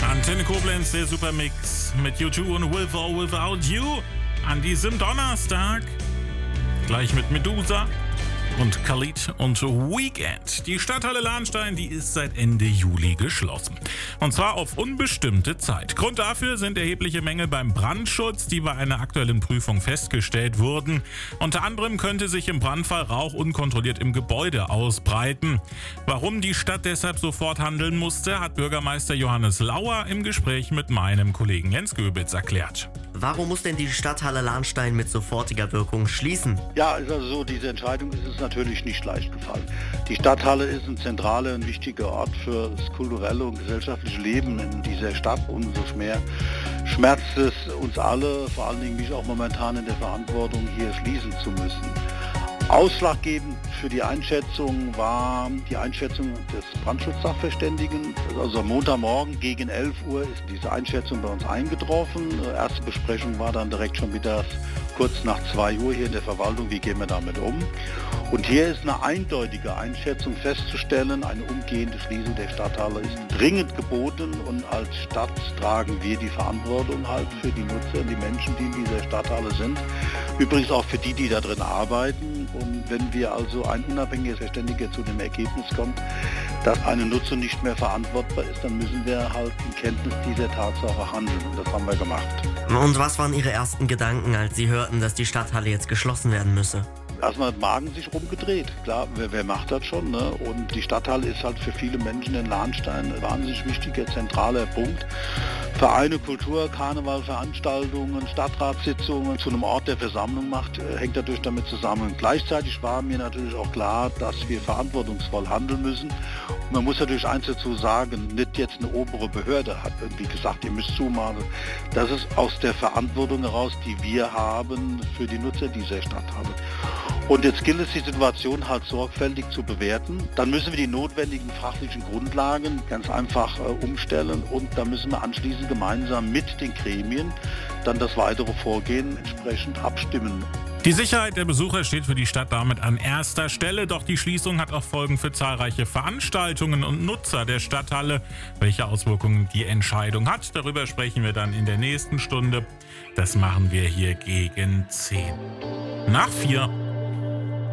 Antenne Koblenz, der Supermix mit U2 und With or Without You an diesem Donnerstag. Gleich mit Medusa und Khalid und Weekend. Die Stadthalle Lahnstein, die ist seit Ende Juli geschlossen. Und zwar auf unbestimmte Zeit. Grund dafür sind erhebliche Mängel beim Brandschutz, die bei einer aktuellen Prüfung festgestellt wurden. Unter anderem könnte sich im Brandfall Rauch unkontrolliert im Gebäude ausbreiten. Warum die Stadt deshalb sofort handeln musste, hat Bürgermeister Johannes Lauer im Gespräch mit meinem Kollegen Jens Göbitz erklärt. Warum muss denn die Stadthalle Lahnstein mit sofortiger Wirkung schließen? Ja, ist also so, diese Entscheidung ist es natürlich nicht leicht gefallen. Die Stadthalle ist ein zentraler und wichtiger Ort für das kulturelle und gesellschaftliche Leben in dieser Stadt. Umso mehr schmerzt es uns alle, vor allen Dingen mich auch momentan in der Verantwortung, hier schließen zu müssen. Ausschlaggebend für die Einschätzung war die Einschätzung des Brandschutzsachverständigen. Also am Montagmorgen gegen 11 Uhr ist diese Einschätzung bei uns eingetroffen. Erste Besprechung war dann direkt schon wieder kurz nach 2 Uhr hier in der Verwaltung, wie gehen wir damit um. Und hier ist eine eindeutige Einschätzung festzustellen, eine umgehende Schließung der Stadthalle ist dringend geboten und als Stadt tragen wir die Verantwortung halt für die Nutzer, die Menschen, die in dieser Stadthalle sind. Übrigens auch für die, die da drin arbeiten. Und wenn wir also ein unabhängiger Verständiger zu dem Ergebnis kommt, dass eine Nutzung nicht mehr verantwortbar ist, dann müssen wir halt in Kenntnis dieser Tatsache handeln. Und das haben wir gemacht. Und was waren Ihre ersten Gedanken, als Sie hörten, dass die Stadthalle jetzt geschlossen werden müsse? Erstmal hat Magen sich rumgedreht. Klar, wer macht das schon? Ne? Und die Stadthalle ist halt für viele Menschen in Lahnstein ein wahnsinnig wichtiger, zentraler Punkt. Vereine, Kultur, Karneval, Veranstaltungen, Stadtratssitzungen zu einem Ort der Versammlung macht, hängt natürlich damit zusammen. Gleichzeitig war mir natürlich auch klar, dass wir verantwortungsvoll handeln müssen. Und man muss natürlich eins dazu sagen, nicht jetzt eine obere Behörde hat irgendwie gesagt, ihr müsst zumachen. Das ist aus der Verantwortung heraus, die wir haben für die Nutzer dieser Stadthalle. Und jetzt gilt es, die Situation halt sorgfältig zu bewerten. Dann müssen wir die notwendigen fachlichen Grundlagen ganz einfach umstellen und da müssen wir anschließend gemeinsam mit den Gremien dann das weitere Vorgehen entsprechend abstimmen. Die Sicherheit der Besucher steht für die Stadt damit an erster Stelle, doch die Schließung hat auch Folgen für zahlreiche Veranstaltungen und Nutzer der Stadthalle. Welche Auswirkungen die Entscheidung hat, darüber sprechen wir dann in der nächsten Stunde. Das machen wir hier gegen 10 nach 4.